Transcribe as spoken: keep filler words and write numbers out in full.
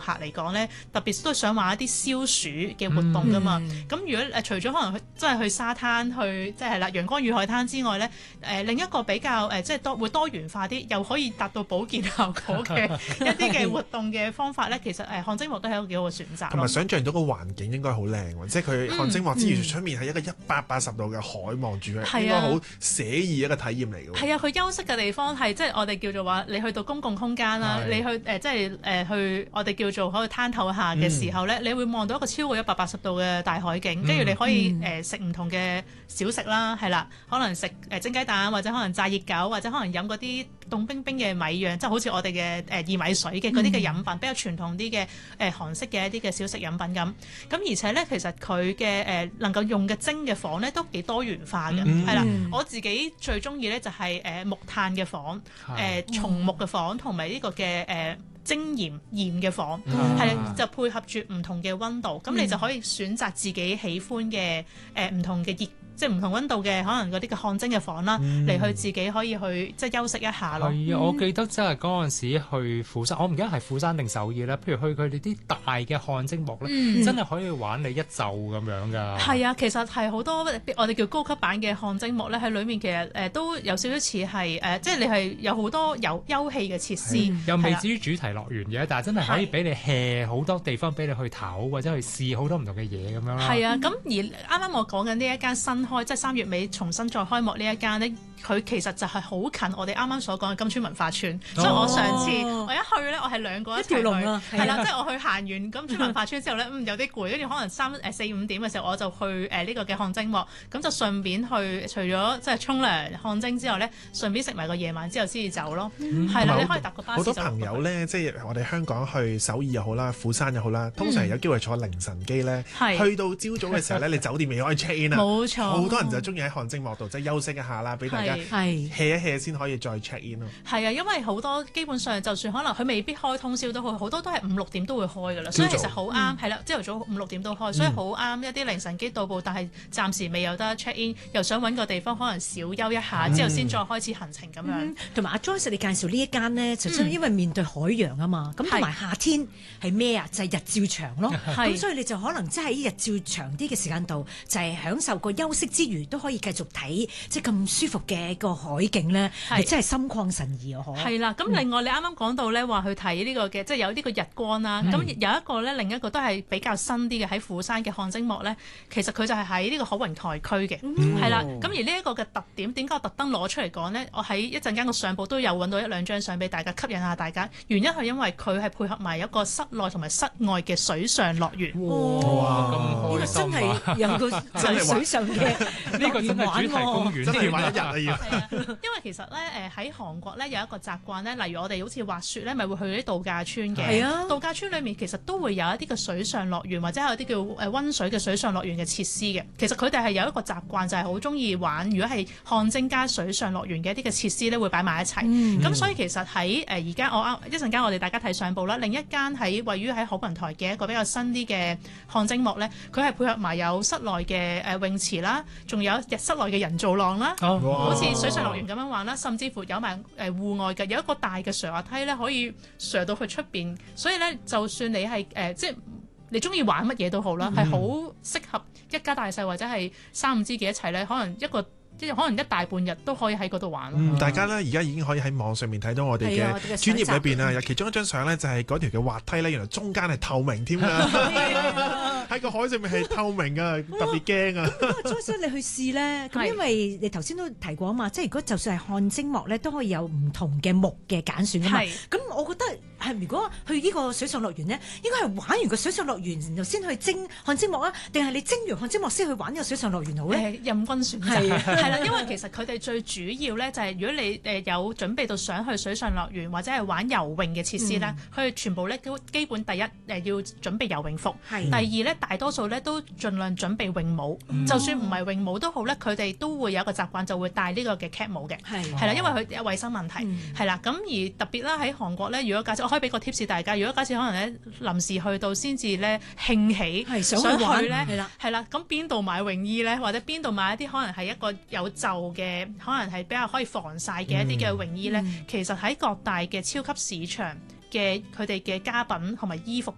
客嚟講咧，特別都想玩一啲消暑嘅活動噶嘛。咁、嗯、如果誒、呃、除咗可能去真係去沙灘去即係啦陽光與海灘之外咧，誒、呃、另一個比較誒、呃、即係多會多元化啲，又可以達到保健效果嘅一啲嘅活動嘅方法咧，其實誒汗蒸幕都係一個幾好嘅選擇。 同埋想像到個環境應該好靚喎，即係佢汗蒸幕之餘出面係一個一百八十度嘅海望住佢， 係啊、 應該好寫意一個體驗嚟嘅。 係啊，佢休息嘅地方係即係我哋叫做話，你去到公共空間啦，你去誒、呃、即係誒、呃、去我哋叫做可以攤頭下嘅時候咧，嗯、你會望到一個超過一百八十度嘅大海景，跟住、嗯、你可以誒、呃、食唔同嘅小食啦，係啦，可能食誒蒸雞蛋，或者可能炸熱狗，或者可能飲嗰啲凍冰冰嘅米釀，即係好似我哋嘅誒薏米水嘅嗰啲嘅飲品，嗯、比較傳統啲嘅誒韓式嘅一啲嘅小食飲品咁。咁而且咧，其實佢嘅誒能夠用嘅蒸嘅房咧都幾多元化嘅，係啦、嗯。我自己最中意咧就係誒木炭嘅房，誒、呃、松木嘅房，同埋呢個嘅誒、呃、蒸鹽鹽嘅房，係、嗯、就配合住唔同嘅溫度，咁、嗯、你就可以選擇自己喜歡嘅誒唔同嘅熱。即係唔同溫度嘅可能嗰啲嘅汗蒸嘅房啦，嚟、嗯、去自己可以去即係休息一下咯。 係啊，我記得真係嗰陣時去釜山，我唔記得係釜山定首爾啦。譬如去佢哋啲大嘅汗蒸幕咧，嗯、真係可以玩你一晝咁樣㗎。係啊，其實係好多我哋叫高級版嘅汗蒸幕咧，喺裡面其實誒、呃、都有少少似係誒，即係你係有好多有休憩嘅設施， 又未至於主題樂園嘅，但係真係可以俾你 hea 好多地方俾你去唞，或者去試好多唔同嘅嘢咁樣啦。 係啊，咁而啱啱我講緊呢一間新開即係三月尾重新再開幕呢一間呢，佢其實就係好近我哋啱啱所講嘅金川文化村，哦、所以我上次我一去呢，我係兩個一齊去，係啦，即係我去行完金川文化村之後呢，嗯有啲攰，跟住可能三誒四五點嘅時候我就去誒呢、呃這個嘅汗蒸幕，咁就順便去除咗即係沖涼汗蒸之後呢，順便食埋個夜晚之後先至走咯，係啦、嗯，你可以搭個巴士。好多朋友呢，即係我哋香港去首爾又好啦，釜山又好啦，通常有機會坐凌晨機呢， 嗯、 去到朝早嘅時候呢，你酒店未可以 check in 啊， 冇錯， 好多人就中意喺汗蒸幕度即係休息一下啦，俾大家 hea 一 hea 先可以再 check in 咯。係啊， 因為好多基本上就算可能佢未必開通宵都好，好多都係五六點都會開噶啦，所以其實好啱係啦。朝頭早五六點都開，所以好啱一啲凌晨機到埗，但係暫時未有得 check in，又想揾個地方可能小休一下，嗯、之後先再開始行程咁樣。 同埋阿 Joyce 你介紹呢一間呢，就真係因為面對海洋啊嘛，咁同埋夏天係咩啊？就係、是、日照長咯，咁所以你就可能即係喺日照長啲嘅時間度，就係、是、享受個休息之餘都可以繼續睇即係咁舒服嘅個海景咧，係真係心曠神怡啊！嗬。係啦，咁另外你啱啱講到咧話去睇呢個嘅，即係有呢個日光啦。咁有一個咧，另一個都係比較新啲嘅喺釜山嘅汗蒸幕咧，其實佢就係喺呢個海雲台區嘅，係啦。咁而呢一個嘅特點，點解我特登攞出嚟講咧？我喺一陣間個相簿都有揾到一兩張相俾大家吸引下大家。原因係因為佢係配合埋一個室內同埋室外嘅水上樂園。 哇！咁開心啊！ 真係有個真係水上嘅呢個真係主題公園， 真係玩一日啊要。 因為其實咧，誒喺韓國咧有一個習慣咧，例如我哋好似滑雪咧，咪會去啲度假村嘅。係啊，度假村裏面其實都會有一啲嘅水上樂園，或者有啲叫誒溫水嘅水上樂園嘅設施嘅。其實佢哋係有一個習慣，就係好中意玩。如果係汗蒸加水上樂園嘅一啲嘅設施咧，會擺埋一齊。咁、嗯、所以其實喺誒而家我啱一陣間我哋大家睇相簿啦，另一間喺位於喺海雲台嘅一個比較新啲嘅汗蒸幕咧，佢係配合埋有室內嘅誒泳池啦，仲有日室內嘅人造浪啦，哦、好似水上樂園咁樣玩啦，甚至乎有埋誒戶外嘅，有一個大嘅瀡滑梯咧，可以瀡到去出邊。所以咧，就算你係誒、呃、即係你中意玩乜嘢都好啦，係好適合一家大細或者係三五知己一齊咧，可能一個。即係可能一大半日都可以喺嗰度玩。 嗯，大家咧而家已經可以喺網上面睇到我哋嘅專頁裏邊啊，有其中一張相咧就係嗰條嘅滑梯咧，原來中間係透明添啊！喺個海上面係透明啊，特別驚啊！ 咁所以你去試咧，咁因為你頭先都提過啊嘛，即係如果就算係汗蒸幕咧，都可以有唔同嘅木嘅揀選啊嘛。咁我覺得係如果去呢個水上樂園咧，應該係玩完個水上樂園然後先去蒸汗蒸幕啊，定係你蒸完汗蒸幕先去玩呢個水上樂園好咧？ 任君選擇。係啦，因為其實佢哋最主要咧就係如果你誒有準備到想去水上樂園或者係玩游泳嘅設施咧，佢哋、嗯、全部咧都基本第一誒要準備游泳服，是第二咧大多數咧都盡量準備泳帽，嗯、就算唔係泳帽都好咧，佢哋都會有一個習慣就會戴呢個嘅 cap 帽嘅，係啦是，因為佢有衞生問題，係啦、嗯，咁而特別啦喺韓國咧，如果假設我可以俾個 tips 大家，如果假設可能咧臨時去到先至咧興起想去咧，係啦，係啦，咁邊度買泳衣咧，或者邊度買一啲可能係一個有袖嘅，可能係比較可以防曬嘅一啲嘅泳衣咧，嗯、其實喺各大嘅超級市場嘅佢哋嘅家品同埋衣服